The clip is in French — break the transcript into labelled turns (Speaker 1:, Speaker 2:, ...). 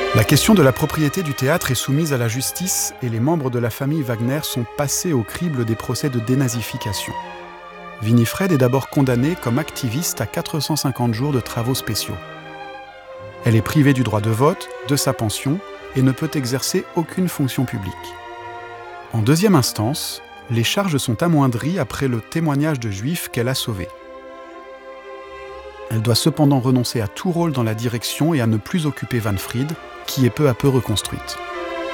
Speaker 1: La question de la propriété du théâtre est soumise à la justice et les membres de la famille Wagner sont passés au crible des procès de dénazification. Winifred est d'abord condamnée comme activiste à 450 jours de travaux spéciaux. Elle est privée du droit de vote, de sa pension et ne peut exercer aucune fonction publique. En deuxième instance, les charges sont amoindries après le témoignage de Juifs qu'elle a sauvés. Elle doit cependant renoncer à tout rôle dans la direction et à ne plus occuper Wanfried, qui est peu à peu reconstruite.